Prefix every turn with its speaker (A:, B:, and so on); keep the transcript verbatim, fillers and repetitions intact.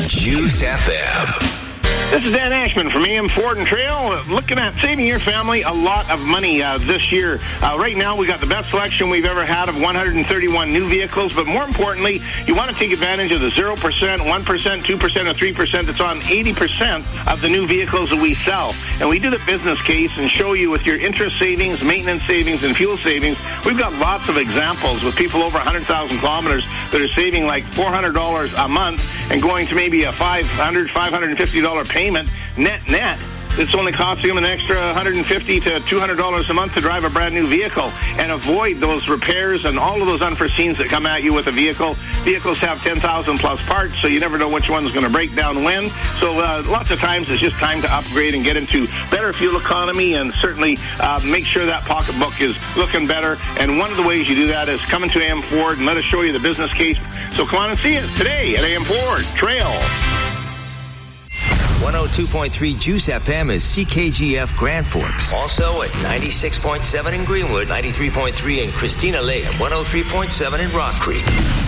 A: Juice F M.
B: This is Dan Ashman from A M Ford and Trail, looking at saving your family a lot of money uh, this year. Uh, right now, we got the best selection we've ever had of one hundred thirty-one new vehicles, but more importantly, you want to take advantage of the zero percent, one percent, two percent, or three percent that's on eighty percent of the new vehicles that we sell. And we do the business case and show you with your interest savings, maintenance savings, and fuel savings. We've got lots of examples with people over one hundred thousand kilometers that are saving like four hundred dollars a month and going to maybe a five hundred dollars, five hundred fifty dollars payment net net. It's only costing them an extra one hundred fifty to two hundred dollars a month to drive a brand new vehicle and avoid those repairs and all of those unforeseens that come at you with a vehicle. Vehicles have ten thousand plus parts, so you never know which one's going to break down when. So uh, lots of times it's just time to upgrade and get into better fuel economy and certainly uh, make sure that pocketbook is looking better. And one of the ways you do that is coming to A M Ford and let us show you the business case. So come on and see us today at A M Ford Trail.
A: one oh two point three Juice F M is C K G F Grand Forks. Also at ninety-six point seven in Greenwood, ninety-three point three in Christina Lake, and one oh three point seven in Rock Creek.